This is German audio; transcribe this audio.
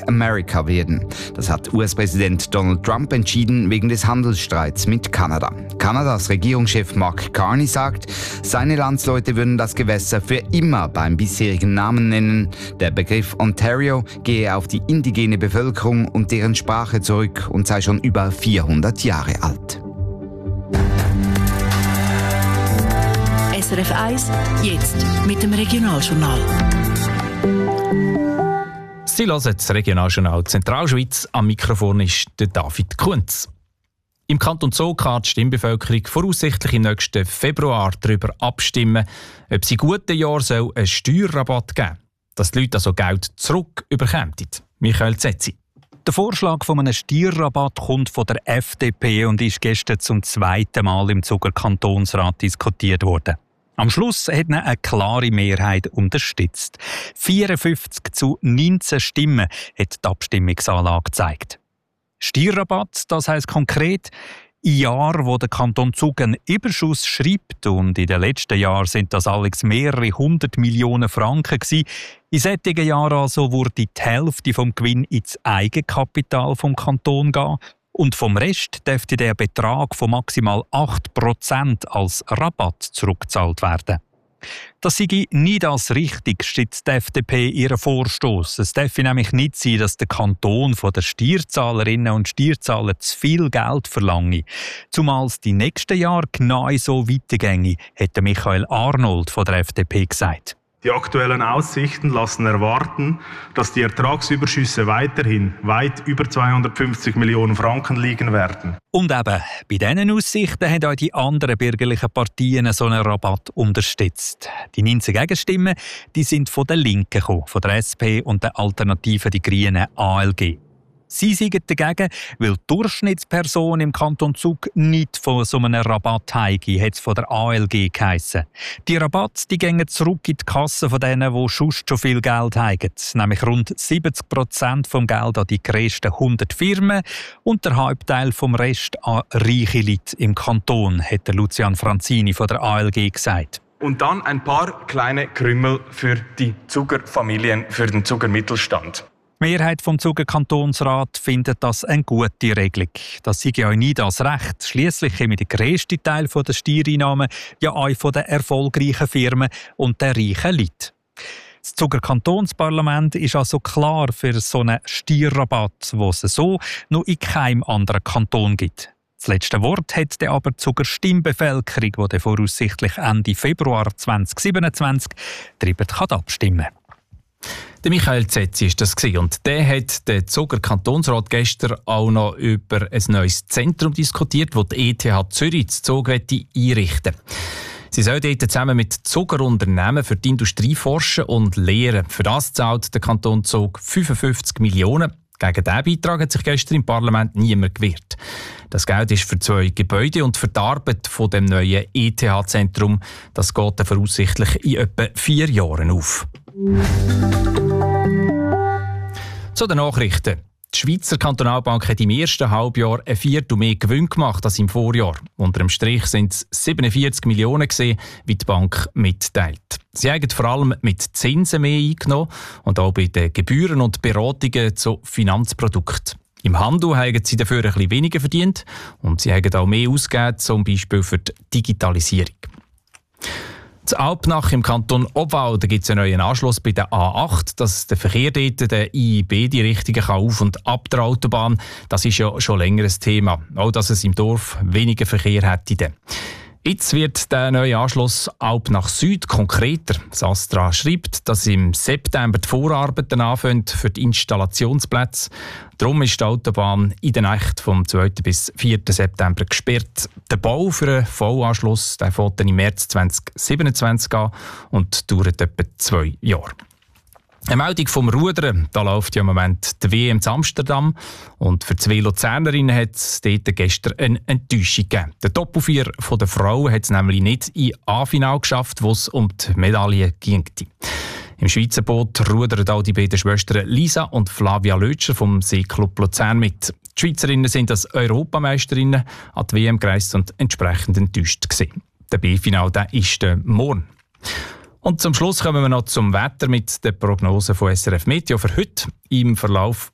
Make America werden. Das hat US-Präsident Donald Trump entschieden wegen des Handelsstreits mit Kanada. Kanadas Regierungschef Mark Carney sagt, seine Landsleute würden das Gewässer für immer beim bisherigen Namen nennen. Der Begriff Ontario gehe auf die indigene Bevölkerung und deren Sprache zurück und sei schon über 400 Jahre alt. SRF 1, jetzt mit dem Regionaljournal. Sie hören das Regionaljournal Zentralschweiz. Am Mikrofon ist der David Kunz. Im Kanton Zug kann die Stimmbevölkerung voraussichtlich im nächsten Februar darüber abstimmen, ob sie in guten Jahren einen Steuerrabatt geben soll, dass die Leute also Geld zurück überkämen. Michael Zetzi. Der Vorschlag von einem Steuerrabatt kommt von der FDP und ist gestern zum zweiten Mal im Zuger Kantonsrat diskutiert worden. Am Schluss hat ihn eine klare Mehrheit unterstützt. 54-19 Stimmen hat die Abstimmungsanlage gezeigt. Steuerrabatt, das heisst konkret, in Jahren, wo der Kanton Zug einen Überschuss schreibt, und in den letzten Jahren sind das alles mehrere 100 Millionen Franken gewesen. In solchen Jahren also würde die Hälfte vom Gewinn ins Eigenkapital vom Kanton gehen und vom Rest dürfte der Betrag von maximal 8% als Rabatt zurückgezahlt werden. Das sei nicht als richtig, stützt die FDP ihren Vorstoß. Es darf nämlich nicht sein, dass der Kanton von den Steuerzahlerinnen und Steuerzahlern zu viel Geld verlange. Zumal es die nächsten Jahre genau so weitergänge, hat Michael Arnold von der FDP gesagt. Die aktuellen Aussichten lassen erwarten, dass die Ertragsüberschüsse weiterhin weit über 250 Millionen Franken liegen werden. Und eben, bei diesen Aussichten haben auch die anderen bürgerlichen Parteien so einen Rabatt unterstützt. Die 19 Gegenstimmen, die sind von den Linken gekommen, von der SP und der Alternative die Grünen ALG. Sie sind dagegen, weil die Durchschnittsperson im Kanton Zug nicht von so einem Rabatt heimgeht, hat es von der ALG geheissen. Die Rabatte die gehen zurück in die Kasse von denen, die sonst schon viel Geld haben, nämlich rund 70% vom Geld an die grössten 100 Firmen und der Halbteil vom Rest an reiche Leute im Kanton, hat der Lucian Franzini von der ALG gesagt. Und dann ein paar kleine Krümel für die Zuger Familien, für den Zuger Mittelstand. Die Mehrheit vom Zuger Kantonsrat findet das eine gute Regelung. Das sei ja nicht das Recht. Schliesslich kommen der grösste Teil der Steuereinnahmen ja auch von den erfolgreichen Firmen und den reichen Leuten. Das Zuger Kantonsparlament ist also klar für so einen Steuerrabatt, den es so noch in keinem anderen Kanton gibt. Das letzte Wort hat dann aber die Zuger Stimmbevölkerung, die voraussichtlich Ende Februar 2027 darüber abstimmen kann. Der Michael Zetzi war das und der hat der Zuger Kantonsrat gestern auch noch über ein neues Zentrum diskutiert, das die ETH Zürich zu Zug einrichten will. Sie soll dort zusammen mit Zugerunternehmen für die Industrie forschen und lehren. Für das zahlt der Kanton Zug 55 Millionen. Gegen diesen Beitrag hat sich gestern im Parlament niemand gewehrt. Das Geld ist für 2 Gebäude und für die Arbeit von dem neuen ETH-Zentrum. Das geht dann voraussichtlich in etwa 4 Jahren auf. Zu den Nachrichten. Die Schweizer Kantonalbank hat im ersten Halbjahr ein Viertel mehr Gewinn gemacht als im Vorjahr. Unter dem Strich sind es 47 Millionen gewesen, wie die Bank mitteilt. Sie haben vor allem mit Zinsen mehr eingenommen und auch bei den Gebühren und Beratungen zu Finanzprodukten. Im Handel haben sie dafür ein bisschen weniger verdient und sie haben auch mehr ausgegeben, zum Beispiel für die Digitalisierung. In Alpnach im Kanton Obwalden gibt es einen neuen Anschluss bei der A8, dass der Verkehr dort, der IIB, die Richtung auf und ab der Autobahn. Das ist ja schon länger ein Thema. Auch, dass es im Dorf weniger Verkehr hätte. Jetzt wird der neue Anschluss Alpnach Süd konkreter. Das Astra schreibt, dass im September die Vorarbeiten anfangen für die Installationsplätze. Darum ist die Autobahn in der Nacht vom 2. bis 4. September gesperrt. Der Bau für einen Vollanschluss fängt dann im März 2027 an und dauert etwa 2 Jahre. Eine Meldung vom Rudern. Da läuft ja im Moment die WM in Amsterdam. Und für die 2 Luzernerinnen hat es dort gestern eine Enttäuschung gegeben. Der Top-4 der Frauen hat es nämlich nicht in A-Final geschafft, wo es um die Medaille ging. Im Schweizer Boot rudern auch die beiden Schwestern Lisa und Flavia Lötscher vom Seeklub Luzern mit. Die Schweizerinnen sind als Europameisterinnen an die WM gereist und entsprechend enttäuscht gewesen. Der B-Final ist morgen. Und zum Schluss kommen wir noch zum Wetter mit der Prognose von SRF Meteo für heute. Im Verlauf